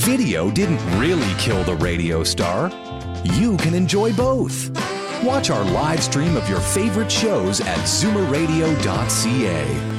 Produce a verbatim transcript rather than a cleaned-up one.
Video didn't really kill the radio star. You can enjoy both. Watch our live stream of your favorite shows at zoomer radio dot c a.